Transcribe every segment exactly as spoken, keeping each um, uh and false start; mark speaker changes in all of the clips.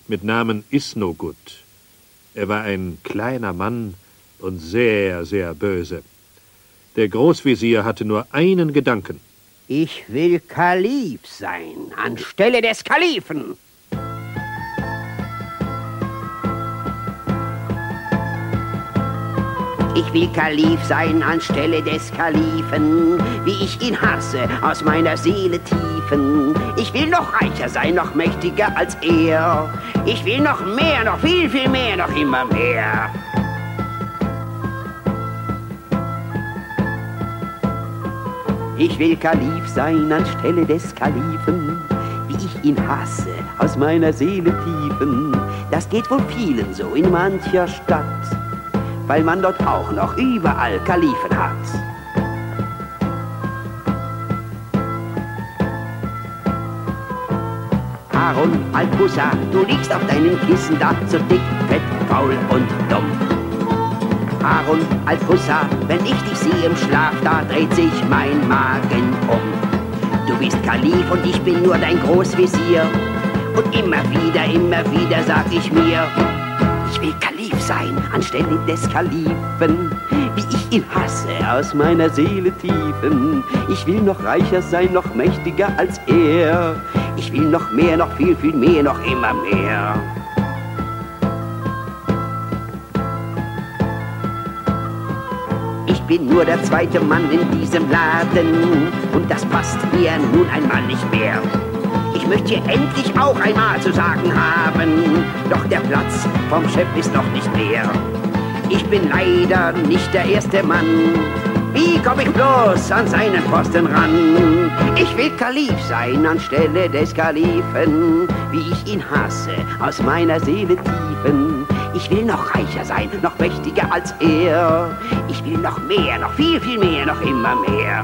Speaker 1: mit Namen Isnogut. Er war ein kleiner Mann und sehr, sehr böse. Der Großvezier hatte nur einen Gedanken.
Speaker 2: Ich will Kalif sein, anstelle des Kalifen. Ich will Kalif sein anstelle des Kalifen, wie ich ihn hasse, aus meiner Seele Tiefen. Ich will noch reicher sein, noch mächtiger als er. Ich will noch mehr, noch viel, viel mehr, noch immer mehr. Ich will Kalif sein anstelle des Kalifen, wie ich ihn hasse, aus meiner Seele Tiefen. Das geht wohl vielen so in mancher Stadt, weil man dort auch noch überall Kalifen hat. Harun al-Bussa, du liegst auf deinem Kissen da, so dick, fett, faul und dumm. Harun al-Bussa, wenn ich dich sehe im Schlaf, da dreht sich mein Magen um. Du bist Kalif und ich bin nur dein Großvezier. Und immer wieder, immer wieder sag ich mir, ich will Kalif sein anstelle des Kalifen, wie ich ihn hasse aus meiner Seele Tiefen. Ich will noch reicher sein, noch mächtiger als er. Ich will noch mehr, noch viel, viel mehr, noch immer mehr. Ich bin nur der zweite Mann in diesem Laden und das passt mir nun einmal nicht mehr. Ich möchte hier endlich auch einmal zu sagen haben, doch der Platz vom Chef ist noch nicht leer. Ich bin leider nicht der erste Mann. Wie komm ich bloß an seinen Posten ran? Ich will Kalif sein anstelle des Kalifen, wie ich ihn hasse aus meiner Seele Tiefen. Ich will noch reicher sein, noch mächtiger als er. Ich will noch mehr, noch viel, viel mehr, noch immer mehr.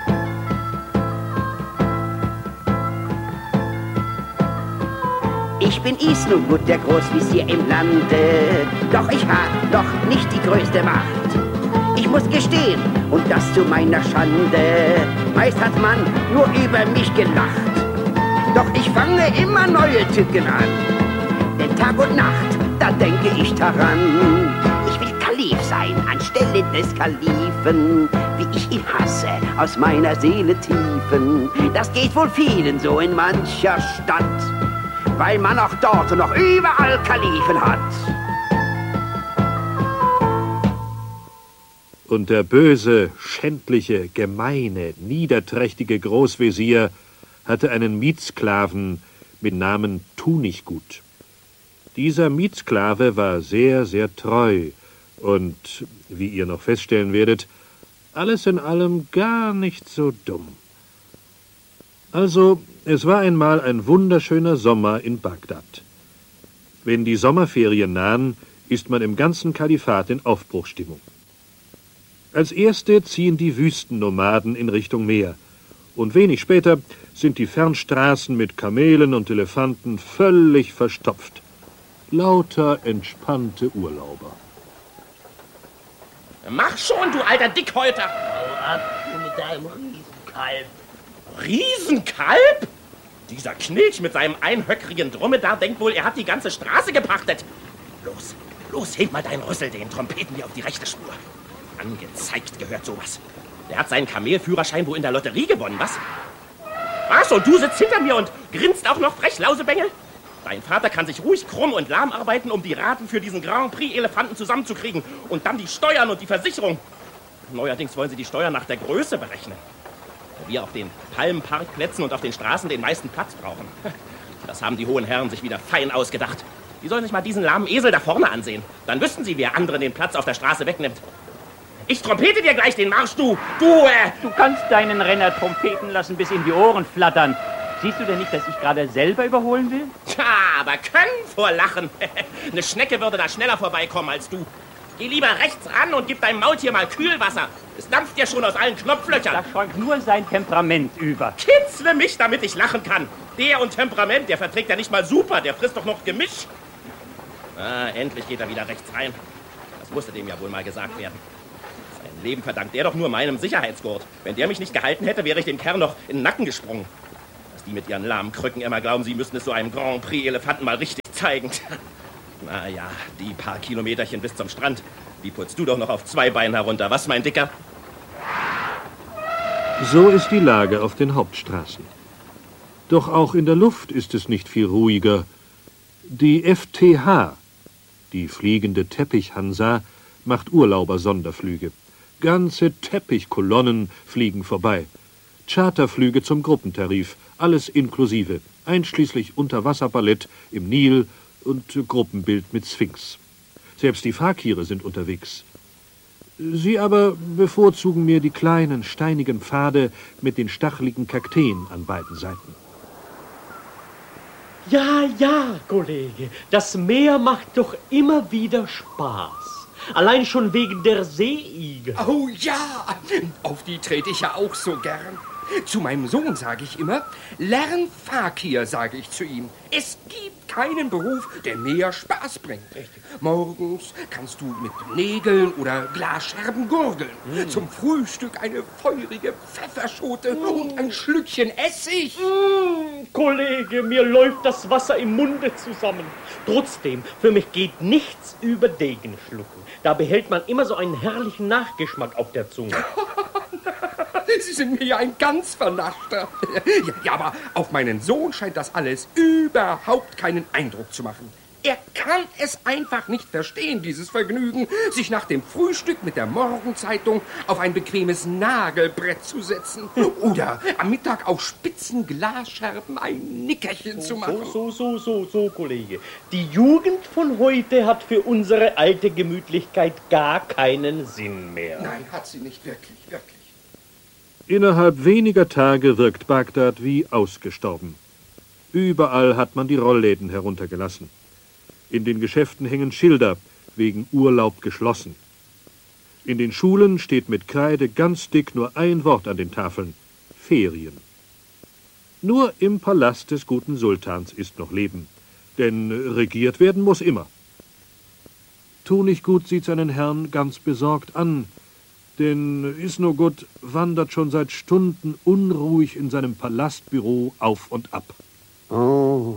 Speaker 2: Ich bin Isnogut, der Großvezier im Lande, doch ich hab doch nicht die größte Macht. Ich muss gestehen, und das zu meiner Schande, meist hat man nur über mich gelacht. Doch ich fange immer neue Tücken an, denn Tag und Nacht, da denke ich daran. Ich will Kalif sein anstelle des Kalifen, wie ich ihn hasse aus meiner Seele Tiefen. Das geht wohl vielen so in mancher Stadt, weil man auch dort und noch überall Kalifen hat.
Speaker 1: Und der böse, schändliche, gemeine, niederträchtige Großvezier hatte einen Mietsklaven mit Namen Tunichgut. Dieser Mietsklave war sehr, sehr treu und, wie ihr noch feststellen werdet, alles in allem gar nicht so dumm. Also, es war einmal ein wunderschöner Sommer in Bagdad. Wenn die Sommerferien nahen, ist man im ganzen Kalifat in Aufbruchsstimmung. Als Erste ziehen die Wüstennomaden in Richtung Meer. Und wenig später sind die Fernstraßen mit Kamelen und Elefanten völlig verstopft. Lauter entspannte Urlauber.
Speaker 3: Mach schon, du alter Dickhäuter!
Speaker 4: Hau ab, du mit deinem Riesenkalb.
Speaker 3: Riesenkalb? Dieser Knilch mit seinem einhöckrigen Dromedar denkt wohl, er hat die ganze Straße gepachtet. Los, los, heb mal deinen Rüssel, den Trompeten mir auf die rechte Spur. Angezeigt gehört sowas. Der hat seinen Kamelführerschein wohl in der Lotterie gewonnen, was? Was, und du sitzt hinter mir und grinst auch noch frech, Lausebengel? Dein Vater kann sich ruhig krumm und lahm arbeiten, um die Raten für diesen Grand Prix-Elefanten zusammenzukriegen. Und dann die Steuern und die Versicherung. Neuerdings wollen sie die Steuern nach der Größe berechnen. Wo wir auf den Palmenparkplätzen und auf den Straßen den meisten Platz brauchen. Das haben die hohen Herren sich wieder fein ausgedacht. Die sollen sich mal diesen lahmen Esel da vorne ansehen. Dann wüssten sie, wer anderen den Platz auf der Straße wegnimmt. Ich trompete dir gleich den Marsch, du, du, äh...
Speaker 5: Du kannst deinen Renner trompeten lassen, bis in die Ohren flattern. Siehst du denn nicht, dass ich gerade selber überholen will?
Speaker 3: Tja, aber können vor Lachen. Eine Schnecke würde da schneller vorbeikommen als du. Geh lieber rechts ran und gib deinem Maultier mal Kühlwasser. Es dampft ja schon aus allen Knopflöchern.
Speaker 5: Da schäumt nur sein Temperament über.
Speaker 3: Kitzle mich, damit ich lachen kann. Der und Temperament, der verträgt ja nicht mal super. Der frisst doch noch Gemisch. Ah, endlich geht er wieder rechts rein. Das musste dem ja wohl mal gesagt werden. Sein Leben verdankt er doch nur meinem Sicherheitsgurt. Wenn der mich nicht gehalten hätte, wäre ich dem Kerl noch in den Nacken gesprungen. die mit ihren lahmen Krücken immer glauben, sie müssten es so einem Grand Prix-Elefanten mal richtig zeigen. Naja, die paar Kilometerchen bis zum Strand, die putzt du doch noch auf zwei Beinen herunter. Was, mein Dicker?
Speaker 1: So ist die Lage auf den Hauptstraßen. Doch auch in der Luft ist es nicht viel ruhiger. Die F T H, die fliegende Teppichhansa, macht Urlauber-Sonderflüge. Ganze Teppichkolonnen fliegen vorbei. Charterflüge zum Gruppentarif, alles inklusive, einschließlich Unterwasserballett im Nil und Gruppenbild mit Sphinx. Selbst die Fakire sind unterwegs. Sie aber bevorzugen mir die kleinen, steinigen Pfade mit den stacheligen Kakteen an beiden Seiten.
Speaker 6: Ja, ja, Kollege, das Meer macht doch immer wieder Spaß. Allein schon wegen der Seeigel.
Speaker 7: Oh ja, auf die trete ich ja auch so gern. Zu meinem Sohn sage ich immer, lern Fakir, sage ich zu ihm. Es gibt keinen Beruf, der mehr Spaß bringt. Richtig. Morgens kannst du mit Nägeln oder Glasscherben gurgeln. Mm. Zum Frühstück eine feurige Pfefferschote mm. und ein Schlückchen Essig.
Speaker 6: Mm, Kollege, mir läuft das Wasser im Munde zusammen. Trotzdem, für mich geht nichts über Degenschlucken. Da behält man immer so einen herrlichen Nachgeschmack auf der Zunge.
Speaker 7: Sie sind mir ja ein ganz Vernaschter. Ja, ja, aber auf meinen Sohn scheint das alles überhaupt keinen Eindruck zu machen. Er kann es einfach nicht verstehen, dieses Vergnügen, sich nach dem Frühstück mit der Morgenzeitung auf ein bequemes Nagelbrett zu setzen oder am Mittag auf spitzen Glasscherben ein Nickerchen
Speaker 6: so,
Speaker 7: zu machen.
Speaker 6: So, so, so, so, so, Kollege. Die Jugend von heute hat für unsere alte Gemütlichkeit gar keinen Sinn mehr.
Speaker 7: Nein, hat sie nicht wirklich, wirklich.
Speaker 1: Innerhalb weniger Tage wirkt Bagdad wie ausgestorben. Überall hat man die Rollläden heruntergelassen. In den Geschäften hängen Schilder, wegen Urlaub geschlossen. In den Schulen steht mit Kreide ganz dick nur ein Wort an den Tafeln: Ferien. Nur im Palast des guten Sultans ist noch Leben, denn regiert werden muss immer. Tunichgut sieht seinen Herrn ganz besorgt an, denn Isnogut wandert schon seit Stunden unruhig in seinem Palastbüro auf und ab.
Speaker 2: Oh,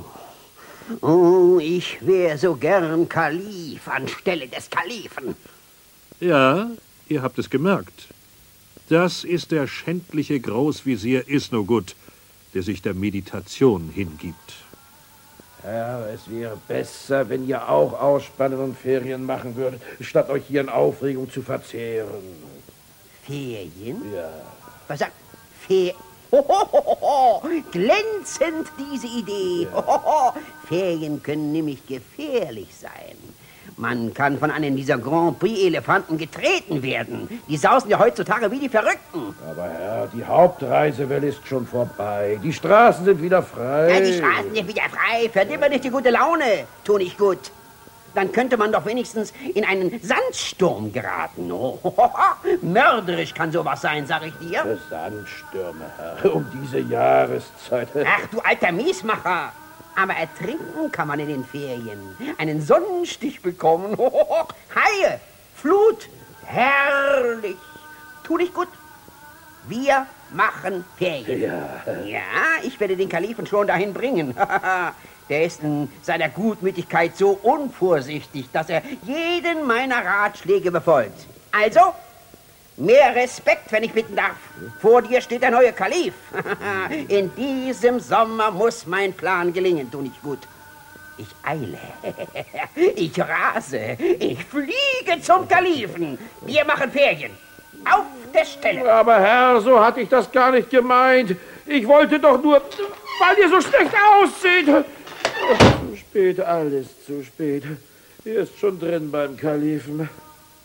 Speaker 2: oh, ich wäre so gern Kalif anstelle des Kalifen.
Speaker 1: Ja, ihr habt es gemerkt. Das ist der schändliche Großvisier Isnogut, der sich der Meditation hingibt.
Speaker 8: Herr, es wäre besser, wenn ihr auch ausspannen und Ferien machen würdet, statt euch hier in Aufregung zu verzehren.
Speaker 2: Ferien?
Speaker 8: Ja.
Speaker 2: Was sagt Ferien? Hohoho, glänzend diese Idee. Hohoho. Ferien können nämlich gefährlich sein. Man kann von einem dieser Grand Prix-Elefanten getreten werden. Die sausen ja heutzutage wie die Verrückten.
Speaker 8: Aber Herr, die Hauptreisewelle ist schon vorbei. Die Straßen sind wieder frei.
Speaker 2: Ja, die Straßen sind wieder frei. Verdirbt nicht die gute Laune. Tu nicht gut. Dann könnte man doch wenigstens in einen Sandsturm geraten. Oh, mörderisch kann sowas sein, sag ich dir.
Speaker 8: Für Sandstürme, Herr, um diese Jahreszeit.
Speaker 2: Ach, du alter Miesmacher. Aber ertrinken kann man in den Ferien. Einen Sonnenstich bekommen. Haie, Flut, herrlich. Tu dich gut. Wir machen Ferien.
Speaker 8: Ja.
Speaker 2: Ja, ich werde den Kalifen schon dahin bringen. Der ist in seiner Gutmütigkeit so unvorsichtig, dass er jeden meiner Ratschläge befolgt. Also, mehr Respekt, wenn ich bitten darf. Vor dir steht der neue Kalif. In diesem Sommer muss mein Plan gelingen, tu nicht gut. Ich eile, ich rase, ich fliege zum Kalifen. Wir machen Ferien. Auf der Stelle.
Speaker 8: Aber Herr, so hatte ich das gar nicht gemeint. Ich wollte doch nur, weil ihr so schlecht ausseht. Zu spät, alles zu spät. Er ist schon drin beim Kalifen.
Speaker 5: Eine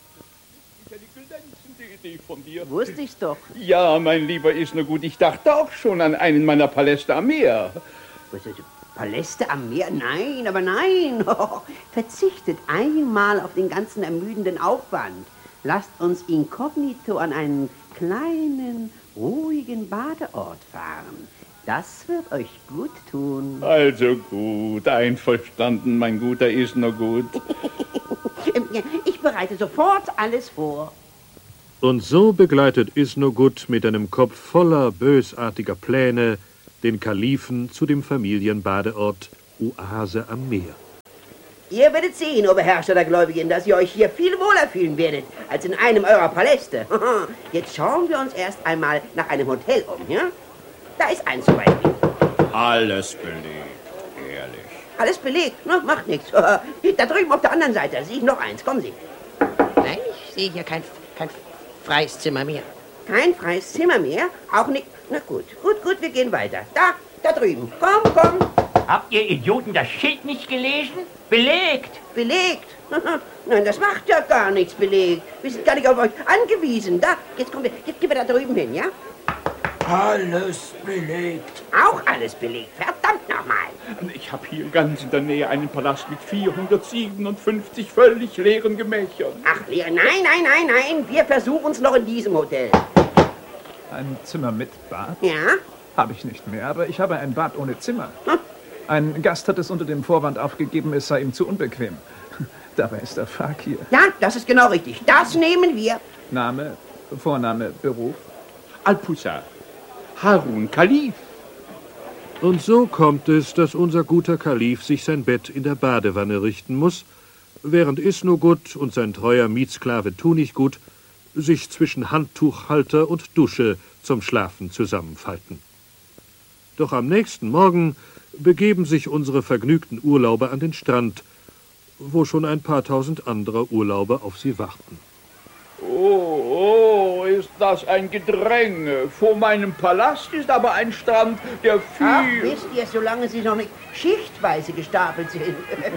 Speaker 5: glänzende Idee von dir.
Speaker 2: Wusste ich's doch.
Speaker 5: Ja, mein Lieber Isnogut, ich dachte auch schon an einen meiner Paläste am Meer.
Speaker 2: Was ist das? Paläste am Meer? Nein, aber nein. Verzichtet einmal auf den ganzen ermüdenden Aufwand. Lasst uns inkognito an einen kleinen, ruhigen Badeort fahren. Das wird euch gut tun.
Speaker 5: Also gut, einverstanden, mein guter Isnogut.
Speaker 2: Ich bereite sofort alles vor.
Speaker 1: Und so begleitet Isnogut mit einem Kopf voller bösartiger Pläne den Kalifen zu dem Familienbadeort Oase am Meer.
Speaker 2: Ihr werdet sehen, Oberherrscher der Gläubigen, dass ihr euch hier viel wohler fühlen werdet, als in einem eurer Paläste. Jetzt schauen wir uns erst einmal nach einem Hotel um, ja? Da ist eins zum Beispiel.
Speaker 3: Alles belegt, ehrlich.
Speaker 2: Alles belegt, ne? Macht nichts. Da drüben auf der anderen Seite, da sehe ich noch eins. Kommen Sie.
Speaker 4: Nein, ich sehe hier kein, kein freies Zimmer mehr.
Speaker 2: Kein freies Zimmer mehr? Auch nicht. Na gut, gut, gut, wir gehen weiter. Da, da drüben. Komm, komm.
Speaker 5: Habt ihr Idioten das Schild nicht gelesen? Belegt!
Speaker 2: Belegt? Nein, das macht ja gar nichts belegt. Wir sind gar nicht auf euch angewiesen. Da, jetzt kommen wir, jetzt gehen wir da drüben hin, ja?
Speaker 8: Alles belegt.
Speaker 2: Auch alles belegt. Verdammt nochmal.
Speaker 8: Ich habe hier ganz in der Nähe einen Palast mit vierhundertsiebenundfünfzig völlig leeren Gemächern.
Speaker 2: Ach, leer. Nein, nein, nein, nein. Wir versuchen es noch in diesem Hotel.
Speaker 9: Ein Zimmer mit Bad?
Speaker 2: Ja?
Speaker 9: Habe ich nicht mehr, aber ich habe ein Bad ohne Zimmer.
Speaker 2: Hm?
Speaker 9: Ein Gast hat es unter dem Vorwand aufgegeben, es sei ihm zu unbequem. Dabei ist der Fakir.
Speaker 2: Ja, das ist genau richtig. Das nehmen wir.
Speaker 9: Name, Vorname, Beruf?
Speaker 8: Alpusa. Harun Kalif.
Speaker 1: Und so kommt es, dass unser guter Kalif sich sein Bett in der Badewanne richten muss, während Isnogut und sein treuer Mietsklave Tunichgut sich zwischen Handtuchhalter und Dusche zum Schlafen zusammenfalten. Doch am nächsten Morgen begeben sich unsere vergnügten Urlauber an den Strand, wo schon ein paar tausend anderer Urlauber auf sie warten.
Speaker 8: Oh, oh, ist das ein Gedränge. Vor meinem Palast ist aber ein Strand, der viel...
Speaker 2: Ach, wisst ihr, solange sie noch nicht schichtweise gestapelt sind.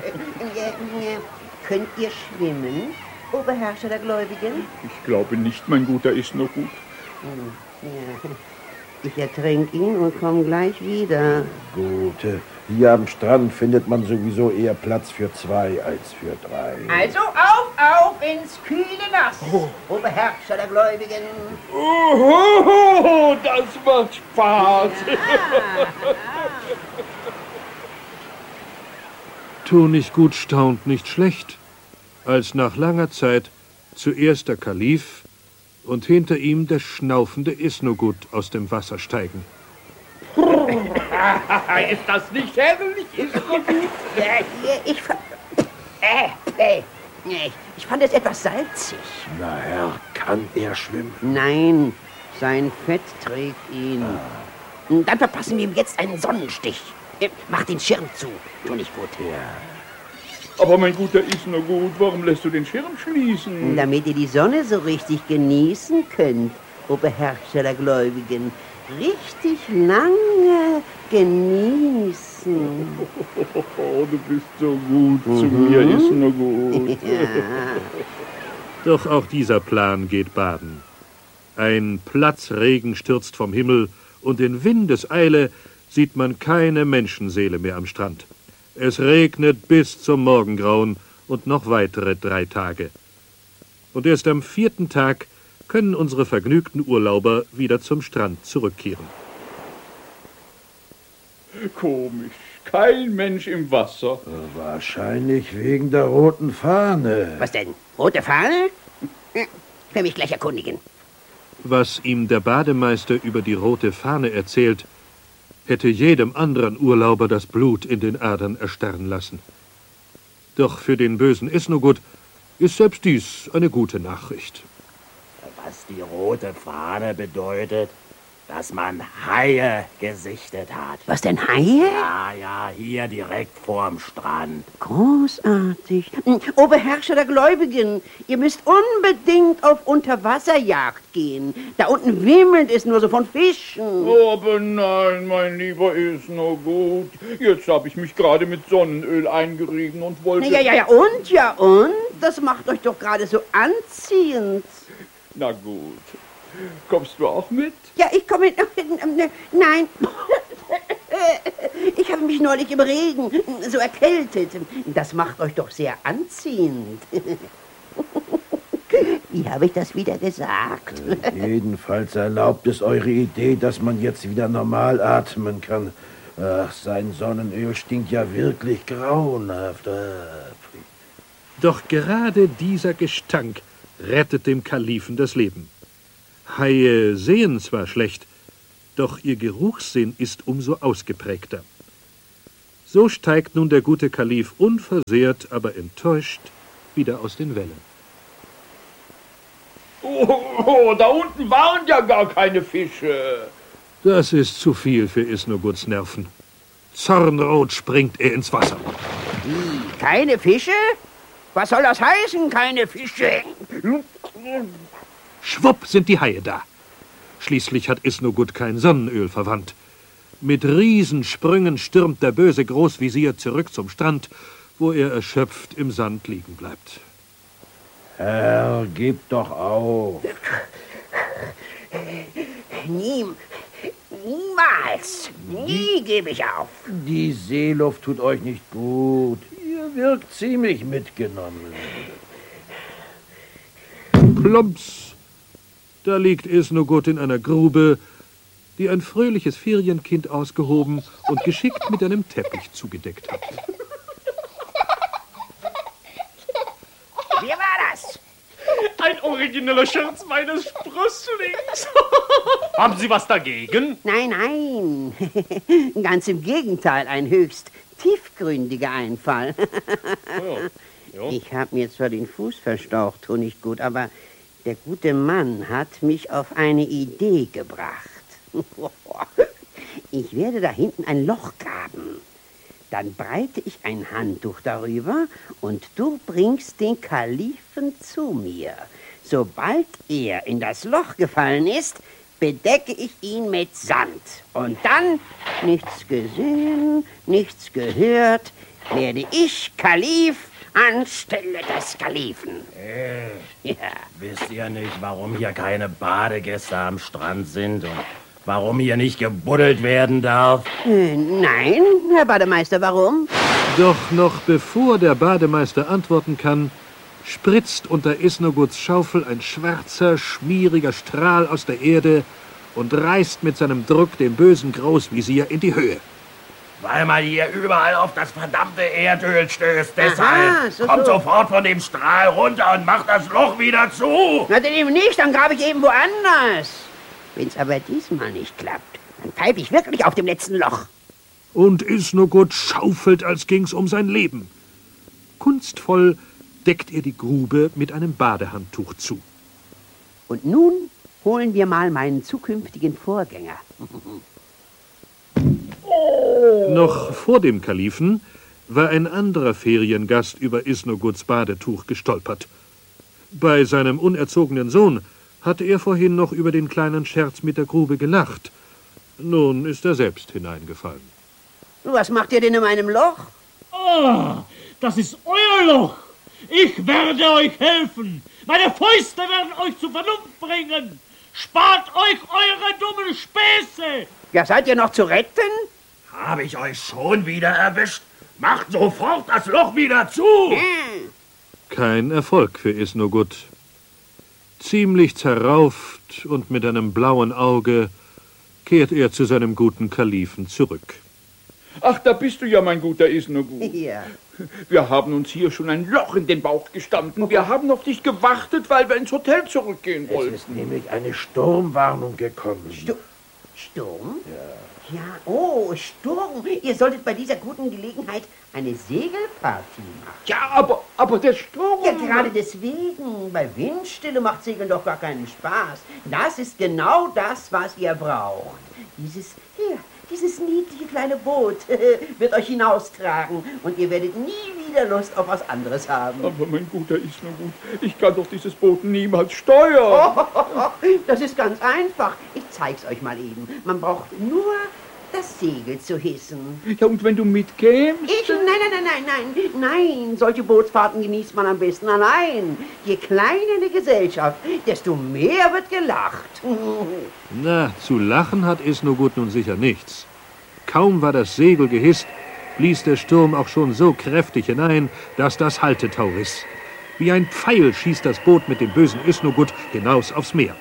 Speaker 2: Könnt ihr schwimmen, Oberherrscher der Gläubigen?
Speaker 8: Ich glaube nicht, mein Guter Isnogut.
Speaker 2: Ja. Ich ertränke ihn und komme gleich wieder.
Speaker 10: Gut, hier am Strand findet man sowieso eher Platz für zwei als für drei.
Speaker 2: Also auf, auf ins kühle Nass, oh. Oberherrscher der Gläubigen.
Speaker 8: Oh, das macht Spaß.
Speaker 2: Ja.
Speaker 1: Tunichgut staunt nicht schlecht, als nach langer Zeit zuerst der Kalif und hinter ihm der schnaufende Isnogut aus dem Wasser steigen.
Speaker 8: Ist das nicht herrlich, Isnogut?
Speaker 2: Ja, ich, äh, äh, ich, ich fand es etwas salzig.
Speaker 10: Na Herr, kann er schwimmen?
Speaker 2: Nein, sein Fett trägt ihn. Dann verpassen wir ihm jetzt einen Sonnenstich. Mach den Schirm zu, Tunichgut.
Speaker 10: Ja.
Speaker 8: Aber mein Guter Isnogut, warum lässt du den Schirm schließen?
Speaker 2: Damit ihr die Sonne so richtig genießen könnt, Oberherrscher der Gläubigen. Richtig lange genießen.
Speaker 8: Oh, du bist so gut mhm. zu mir, Isnogut.
Speaker 2: Ja.
Speaker 1: Doch auch dieser Plan geht baden. Ein Platzregen stürzt vom Himmel und in Windeseile sieht man keine Menschenseele mehr am Strand. Es regnet bis zum Morgengrauen und noch weitere drei Tage. Und erst am vierten Tag können unsere vergnügten Urlauber wieder zum Strand zurückkehren.
Speaker 8: Komisch, kein Mensch im Wasser.
Speaker 10: Wahrscheinlich wegen der roten Fahne.
Speaker 2: Was denn? Rote Fahne? Für mich gleich erkundigen.
Speaker 1: Was ihm der Bademeister über die rote Fahne erzählt, hätte jedem anderen Urlauber das Blut in den Adern erstarren lassen. Doch für den bösen Isnogut ist selbst dies eine gute Nachricht.
Speaker 3: Was die rote Fahne bedeutet, dass man Haie gesichtet hat.
Speaker 2: Was denn, Haie?
Speaker 3: Ja, ja, hier direkt vorm Strand.
Speaker 2: Großartig. Oberherrscher der Gläubigen, ihr müsst unbedingt auf Unterwasserjagd gehen. Da unten wimmelt es nur so von Fischen.
Speaker 8: Aber nein, mein lieber Isnogut. Jetzt habe ich mich gerade mit Sonnenöl eingerieben und wollte...
Speaker 2: Ja, ja, ja, und, ja, und? Das macht euch doch gerade so anziehend.
Speaker 8: Na gut. Kommst du auch mit?
Speaker 2: Ja, ich komme mit. Nein. Ich habe mich neulich im Regen so erkältet. Das macht euch doch sehr anziehend. Wie habe ich das wieder gesagt?
Speaker 10: Äh, jedenfalls erlaubt es eure Idee, dass man jetzt wieder normal atmen kann. Ach, sein Sonnenöl stinkt ja wirklich grauenhaft.
Speaker 1: Doch gerade dieser Gestank rettet dem Kalifen das Leben. Haie sehen zwar schlecht, Doch ihr Geruchssinn ist umso ausgeprägter. So steigt nun der gute Kalif unversehrt, aber enttäuscht wieder aus den Wellen.
Speaker 8: Oh, oh, da unten waren ja gar keine Fische.
Speaker 1: Das ist zu viel für Isnoguds Nerven. Zornrot springt er ins Wasser.
Speaker 2: Wie, keine Fische? Was soll das heißen, keine Fische?
Speaker 1: Schwupp sind die Haie da. Schließlich hat Isnogud kein Sonnenöl verwandt. Mit Riesensprüngen stürmt der böse Großvisier zurück zum Strand, wo er erschöpft im Sand liegen bleibt.
Speaker 10: Herr, gib doch auf.
Speaker 2: Nie, niemals, nie gebe ich auf.
Speaker 10: Die Seeluft tut euch nicht gut. Ihr wirkt ziemlich mitgenommen.
Speaker 1: Plumps! Da liegt Isnogud in einer Grube, die ein fröhliches Ferienkind ausgehoben und geschickt mit einem Teppich zugedeckt hat.
Speaker 2: Wie war das?
Speaker 6: Ein origineller Scherz meines Sprösslings. Haben Sie was dagegen?
Speaker 2: Nein, nein. Ganz im Gegenteil, ein höchst tiefgründiger Einfall.
Speaker 6: Ja. Ja.
Speaker 2: Ich habe mir zwar den Fuß verstaucht, tu nicht gut, aber der gute Mann hat mich auf eine Idee gebracht. Ich werde da hinten ein Loch graben. Dann breite ich ein Handtuch darüber und du bringst den Kalifen zu mir. Sobald er in das Loch gefallen ist, bedecke ich ihn mit Sand. Und dann, nichts gesehen, nichts gehört, werde ich Kalif anstelle des Kalifen.
Speaker 3: Äh,
Speaker 2: Ja.
Speaker 3: wisst ihr nicht, warum hier keine Badegäste am Strand sind und warum hier nicht gebuddelt werden darf?
Speaker 2: Äh, nein, Herr Bademeister, warum?
Speaker 1: Doch noch bevor der Bademeister antworten kann, spritzt unter Isnoguds Schaufel ein schwarzer, schmieriger Strahl aus der Erde und reißt mit seinem Druck den bösen Großvisier in die Höhe.
Speaker 3: Weil man hier überall auf das verdammte Erdöl stößt. Deshalb
Speaker 2: Aha, so,
Speaker 3: kommt
Speaker 2: so.
Speaker 3: sofort von dem Strahl runter und macht das Loch wieder zu.
Speaker 2: Na, denn eben nicht, dann grabe ich eben woanders. Wenn's aber diesmal nicht klappt, dann pfeife ich wirklich auf dem letzten Loch.
Speaker 1: Und Isnogud schaufelt, als ging's um sein Leben. Kunstvoll deckt er die Grube mit einem Badehandtuch zu.
Speaker 2: Und nun holen wir mal meinen zukünftigen Vorgänger.
Speaker 1: Noch vor dem Kalifen war ein anderer Feriengast über Isnoguds Badetuch gestolpert. Bei seinem unerzogenen Sohn hatte er vorhin noch über den kleinen Scherz mit der Grube gelacht. Nun ist er selbst hineingefallen.
Speaker 2: Was macht ihr denn in meinem Loch?
Speaker 6: Ah, das ist euer Loch. Ich werde euch helfen. Meine Fäuste werden euch zur Vernunft bringen. Spart euch eure dummen Späße.
Speaker 2: Ja, seid ihr noch zu retten?
Speaker 3: Habe ich euch schon wieder erwischt? Macht sofort das Loch wieder zu.
Speaker 2: Hm.
Speaker 1: Kein Erfolg für Isnogud. Ziemlich zerrauft und mit einem blauen Auge kehrt er zu seinem guten Kalifen zurück.
Speaker 8: Ach, da bist du ja, mein guter Isnogud.
Speaker 2: Ja.
Speaker 8: Wir haben uns hier schon ein Loch in den Bauch gestanden. Wir haben auf dich gewartet, weil wir ins Hotel zurückgehen
Speaker 10: Es
Speaker 8: wollten.
Speaker 10: ist nämlich eine Sturmwarnung gekommen.
Speaker 2: Stu Sturm? Ja. Ja, oh, Sturm. Ihr solltet bei dieser guten Gelegenheit eine Segelpartie machen.
Speaker 8: Ja, aber, aber der Sturm...
Speaker 2: Ja, gerade deswegen. Bei Windstille macht Segeln doch gar keinen Spaß. Das ist genau das, was ihr braucht. Dieses, hier, dieses niedliche kleine Boot wird euch hinaustragen und ihr werdet nie wieder Lust auf was anderes haben.
Speaker 8: Aber mein guter Isnogud, ich kann doch dieses Boot niemals steuern.
Speaker 2: Oh, das ist ganz einfach. Ich zeig's euch mal eben. Man braucht nur das Segel zu hissen.
Speaker 8: Ja, und wenn du mitkämst?
Speaker 2: Ich? Nein, nein, nein, nein, nein. Nein, solche Bootsfahrten genießt man am besten allein. Je kleiner die Gesellschaft, desto mehr wird gelacht.
Speaker 1: Na, zu lachen hat Isnogud nun sicher nichts. Kaum war das Segel gehisst, blies der Sturm auch schon so kräftig hinein, dass das Haltetau riss. Wie ein Pfeil schießt das Boot mit dem bösen Isnogud hinaus aufs Meer.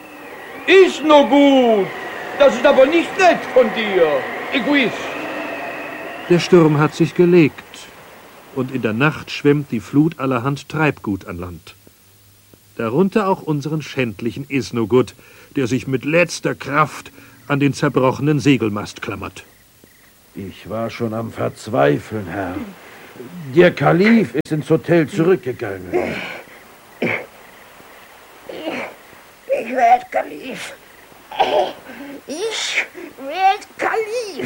Speaker 8: Isnogud! Das ist aber nicht nett von dir, Egoist.
Speaker 1: Der Sturm hat sich gelegt, und in der Nacht schwemmt die Flut allerhand Treibgut an Land. Darunter auch unseren schändlichen Isnogud, der sich mit letzter Kraft an den zerbrochenen Segelmast klammert.
Speaker 10: Ich war schon am Verzweifeln, Herr. Der Kalif ist ins Hotel zurückgegangen.
Speaker 4: Ich werde Kalif. Ich werde Kalif.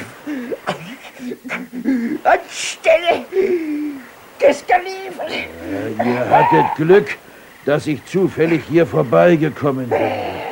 Speaker 4: Anstelle des Kalifen.
Speaker 10: Ja, ihr hattet Glück, dass ich zufällig hier vorbeigekommen bin.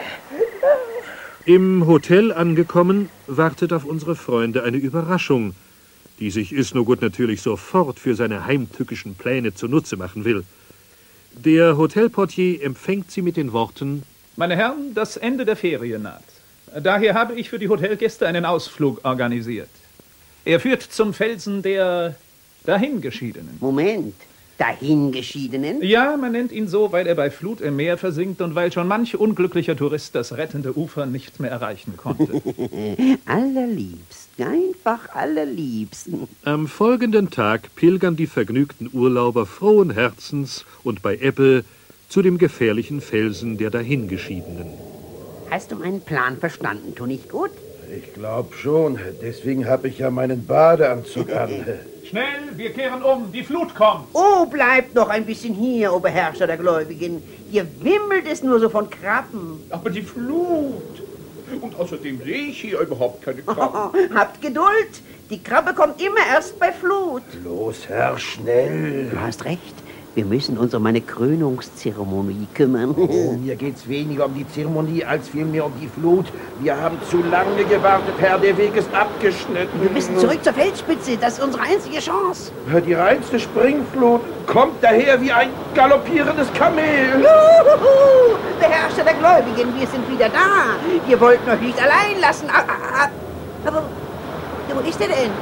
Speaker 1: Im Hotel angekommen, wartet auf unsere Freunde eine Überraschung, die sich Isnogut natürlich sofort für seine heimtückischen Pläne zunutze machen will. Der Hotelportier empfängt sie mit den Worten:
Speaker 9: Meine Herren, das Ende der Ferien naht. Daher habe ich für die Hotelgäste einen Ausflug organisiert. Er führt zum Felsen der Dahingeschiedenen.
Speaker 4: Moment, Dahingeschiedenen?
Speaker 9: Ja, man nennt ihn so, weil er bei Flut im Meer versinkt und weil schon manch unglücklicher Tourist das rettende Ufer nicht mehr erreichen konnte.
Speaker 4: Allerliebst, einfach allerliebst.
Speaker 1: Am folgenden Tag pilgern die vergnügten Urlauber frohen Herzens und bei Ebbe zu dem gefährlichen Felsen der Dahingeschiedenen.
Speaker 4: Hast du meinen Plan verstanden, tu nicht gut?
Speaker 10: Ich glaube schon. Deswegen habe ich ja meinen Badeanzug an.
Speaker 9: Schnell, wir kehren um. Die Flut kommt.
Speaker 4: Oh, bleibt noch ein bisschen hier, o Beherrscher der Gläubigen. Hier wimmelt es nur so von Krabben.
Speaker 11: Aber die Flut. Und außerdem sehe ich hier überhaupt keine Krabben.
Speaker 4: Oh, habt Geduld. Die Krabbe kommt immer erst bei Flut.
Speaker 10: Los, Herr, schnell.
Speaker 4: Du hast recht. Wir müssen uns um eine Krönungszeremonie kümmern.
Speaker 10: Oh, mir geht's weniger um die Zeremonie als vielmehr um die Flut. Wir haben zu lange gewartet, Herr. Der Weg ist abgeschnitten.
Speaker 4: Wir müssen zurück zur Felsspitze. Das ist unsere einzige Chance.
Speaker 10: Die reinste Springflut kommt daher wie ein galoppierendes Kamel.
Speaker 4: Juhu, Beherrscher der Gläubigen, wir sind wieder da. Wir wollten euch nicht allein lassen. Aber wo ist er denn?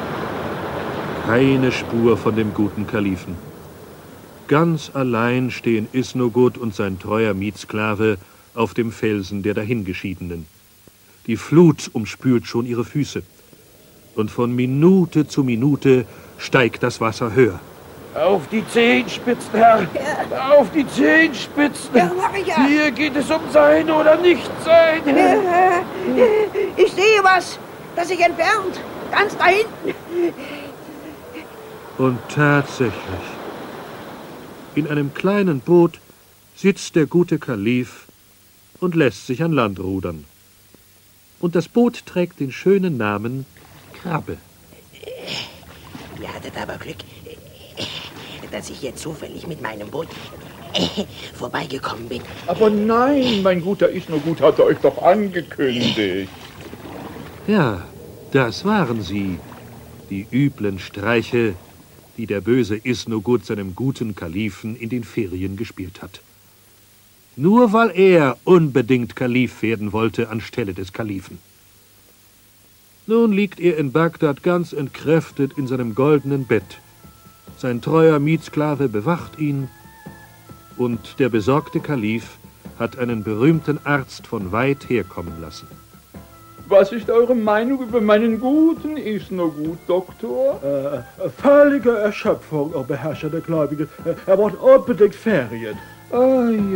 Speaker 1: Keine Spur von dem guten Kalifen. Ganz allein stehen Isnogut und sein treuer Mietsklave auf dem Felsen der Dahingeschiedenen. Die Flut umspült schon ihre Füße. Und von Minute zu Minute steigt das Wasser höher.
Speaker 10: Auf die Zehenspitzen, Herr! Ja. Auf die Zehenspitzen!
Speaker 4: Ja, mach ich ja.
Speaker 10: Hier geht es um Sein oder Nichtsein!
Speaker 4: Ich sehe was, das sich entfernt. Ganz da hinten.
Speaker 1: Und tatsächlich, in einem kleinen Boot sitzt der gute Kalif und lässt sich an Land rudern. Und das Boot trägt den schönen Namen Krabbe.
Speaker 4: Ihr hattet aber Glück, dass ich jetzt zufällig mit meinem Boot vorbeigekommen bin.
Speaker 11: Aber nein, mein guter Isnogut hatte euch doch angekündigt.
Speaker 1: Ja, das waren sie, die üblen Streiche, die der böse Isnogut seinem guten Kalifen in den Ferien gespielt hat. Nur weil er unbedingt Kalif werden wollte anstelle des Kalifen. Nun liegt er in Bagdad ganz entkräftet in seinem goldenen Bett. Sein treuer Mietsklave bewacht ihn und der besorgte Kalif hat einen berühmten Arzt von weit herkommen lassen.
Speaker 11: Was ist eure Meinung über meinen guten Isnogut, Doktor?
Speaker 8: Äh, völlige Erschöpfung, o Beherrscher der Gläubigen. Er braucht unbedingt Ferien.
Speaker 11: Ah, ja.